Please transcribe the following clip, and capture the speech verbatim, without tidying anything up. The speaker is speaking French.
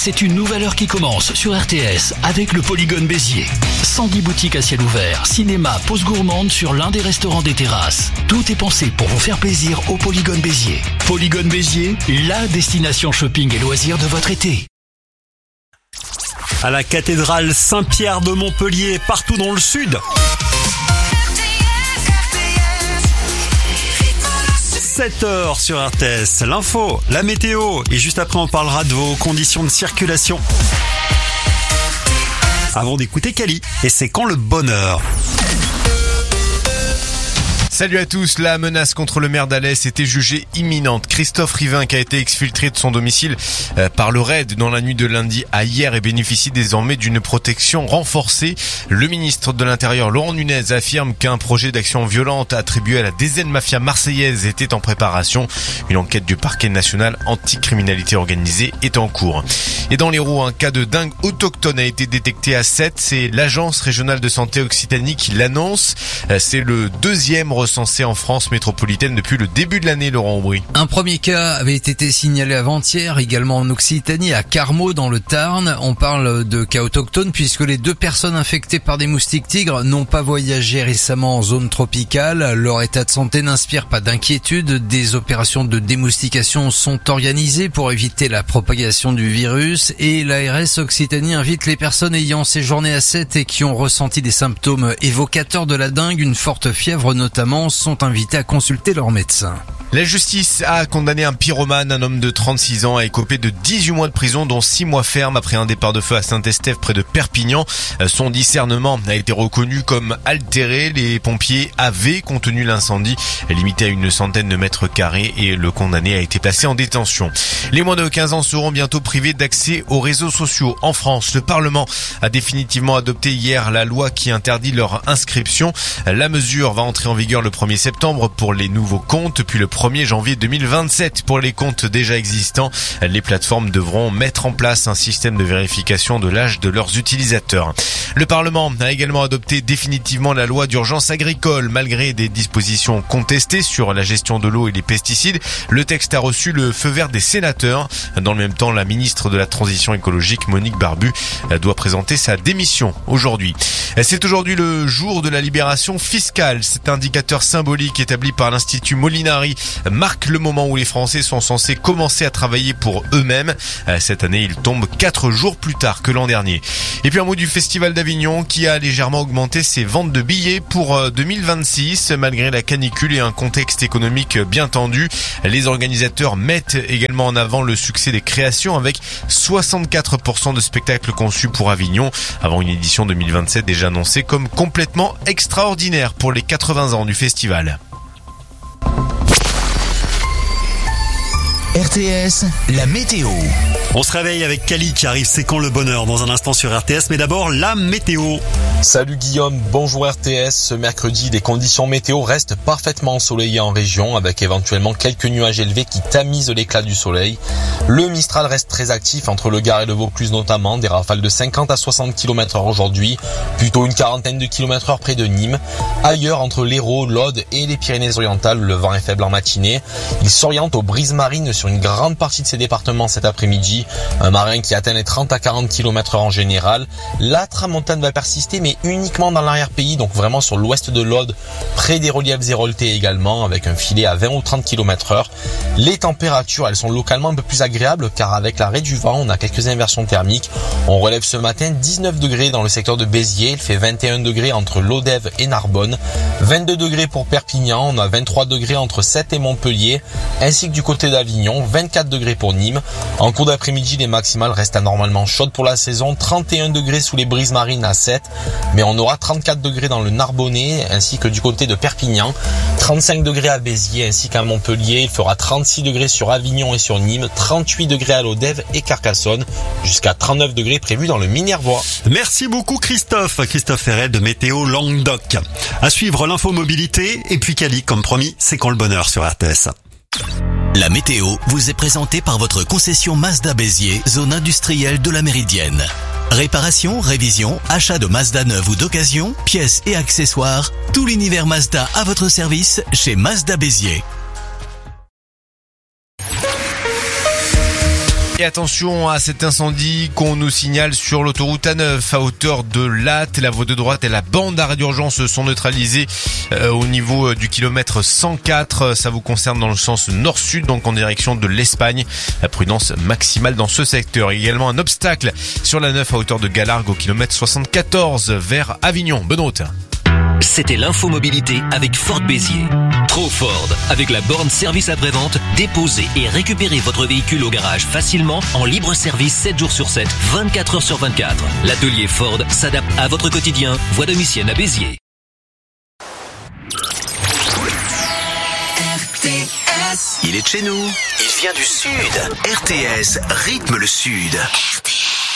c'est une nouvelle heure qui commence sur R T S avec le Polygone Béziers. cent dix boutiques à ciel ouvert, cinéma, pause gourmande sur l'un des restaurants des terrasses. Tout est pensé pour vous faire plaisir au Polygone Béziers. Polygone Béziers, la destination shopping et loisirs de votre été. À la cathédrale Saint-Pierre de Montpellier, partout dans le sud. sept heures sur R T S, l'info, la météo, et juste après on parlera de vos conditions de circulation. Avant d'écouter Kali, et c'est quand le bonheur? Salut à tous, la menace contre le maire d'Alès était jugée imminente. Christophe Rivin, qui a été exfiltré de son domicile euh, par le raid dans la nuit de lundi à hier et bénéficie désormais d'une protection renforcée. Le ministre de l'Intérieur, Laurent Nunez, affirme qu'un projet d'action violente attribué à la D Z Mafia marseillaise était en préparation. Une enquête du parquet national anticriminalité organisée est en cours. Et dans l'Hérault, un cas de dingue autochtone a été détecté à Sète. C'est l'agence régionale de santé Occitanie qui l'annonce. Euh, c'est le deuxième recensé en France métropolitaine depuis le début de l'année, Laurent Aubry. Un premier cas avait été signalé avant-hier, également en Occitanie, à Carmaux, dans le Tarn. On parle de cas autochtones puisque les deux personnes infectées par des moustiques tigres n'ont pas voyagé récemment en zone tropicale. Leur état de santé n'inspire pas d'inquiétude. Des opérations de démoustication sont organisées pour éviter la propagation du virus et l'A R S Occitanie invite les personnes ayant séjourné à Sète et qui ont ressenti des symptômes évocateurs de la dengue, une forte fièvre notamment, sont invités à consulter leur médecin. La justice a condamné un pyromane, un homme de trente-six ans, à écoper de dix-huit mois de prison, dont six mois ferme après un départ de feu à Saint-Estève près de Perpignan. Son discernement a été reconnu comme altéré. Les pompiers avaient contenu l'incendie, limité à une centaine de mètres carrés, et le condamné a été placé en détention. Les moins de quinze ans seront bientôt privés d'accès aux réseaux sociaux. En France, le Parlement a définitivement adopté hier la loi qui interdit leur inscription. La mesure va entrer en vigueur le premier septembre pour les nouveaux comptes, puis le premier janvier deux mille vingt-sept pour les comptes déjà existants. Les plateformes devront mettre en place un système de vérification de l'âge de leurs utilisateurs. Le Parlement a également adopté définitivement la loi d'urgence agricole. Malgré des dispositions contestées sur la gestion de l'eau et les pesticides, le texte a reçu le feu vert des sénateurs. Dans le même temps, la ministre de la Transition écologique, Monique Barbu, doit présenter sa démission aujourd'hui. C'est aujourd'hui le jour de la libération fiscale. Cet indicateur symbolique établi par l'Institut Molinari marque le moment où les Français sont censés commencer à travailler pour eux-mêmes. Cette année, il tombe quatre jours plus tard que l'an dernier. Et puis un mot du Festival d'Avignon qui a légèrement augmenté ses ventes de billets pour deux mille vingt-six malgré la canicule et un contexte économique bien tendu. Les organisateurs mettent également en avant le succès des créations avec soixante-quatre pour cent de spectacles conçus pour Avignon avant une édition deux mille vingt-sept déjà annoncée comme complètement extraordinaire pour les quatre-vingts ans du festival. R T S, la météo. On se réveille avec Kali qui arrive, c'est quand le bonheur dans un instant sur R T S, mais d'abord la météo. Salut Guillaume, bonjour R T S. Ce mercredi, les conditions météo restent parfaitement ensoleillées en région avec éventuellement quelques nuages élevés qui tamisent l'éclat du soleil. Le Mistral reste très actif entre le Gard et le Vaucluse notamment, des rafales de cinquante à soixante kilomètres heure aujourd'hui, plutôt une quarantaine de kilomètres heure près de Nîmes. Ailleurs, entre l'Hérault, l'Aude et les Pyrénées-Orientales, le vent est faible en matinée. Il s'oriente aux brises marines sur une grande partie de ces départements cet après-midi. Un marin qui atteint les trente à quarante kilomètres heure en général. La tramontane va persister, mais uniquement dans l'arrière-pays, donc vraiment sur l'ouest de l'Aude, près des reliefs héroltais également, avec un filet à vingt ou trente kilomètres heure. Les températures, elles sont localement un peu plus agréables, car avec l'arrêt du vent, on a quelques inversions thermiques. On relève ce matin dix-neuf degrés dans le secteur de Béziers, il fait vingt et un degrés entre Lodève et Narbonne, vingt-deux degrés pour Perpignan, on a vingt-trois degrés entre Sète et Montpellier, ainsi que du côté d'Avignon, vingt-quatre degrés pour Nîmes. En cours d'après-midi, les maximales restent anormalement chaudes pour la saison, trente et un degrés sous les brises marines à Sète, mais on aura trente-quatre degrés dans le Narbonnais ainsi que du côté de Perpignan, trente-cinq degrés à Béziers ainsi qu'à Montpellier, il fera trente-six degrés sur Avignon et sur Nîmes, trente-huit degrés à Lodève et Carcassonne, jusqu'à trente-neuf degrés prévus dans le Minervois. Merci beaucoup Christophe, Christophe Ferret de Météo Languedoc. À suivre l'info mobilité et puis Kali, comme promis, c'est quand le bonheur sur R T S. La météo vous est présentée par votre concession Mazda Béziers, zone industrielle de la Méridienne. Réparation, révision, achat de Mazda neuve ou d'occasion, pièces et accessoires, tout l'univers Mazda à votre service chez Mazda Béziers. Et attention à cet incendie qu'on nous signale sur l'autoroute A neuf à hauteur de Latte. La voie de droite et la bande d'arrêt d'urgence sont neutralisées euh, au niveau du kilomètre cent quatre. Ça vous concerne dans le sens nord-sud, donc en direction de l'Espagne. La prudence maximale dans ce secteur. Également un obstacle sur la neuf à hauteur de Galargue au kilomètre soixante-quatorze vers Avignon. Bonne route. C'était l'info mobilité avec Ford Béziers. Trop Ford. Avec la borne service après-vente, déposez et récupérez votre véhicule au garage facilement en libre service sept jours sur sept, vingt-quatre heures sur vingt-quatre. L'atelier Ford s'adapte à votre quotidien. Voie de Missienne à Béziers. R T S. Il est de chez nous. Il vient du Sud. R T S rythme le Sud. R T S.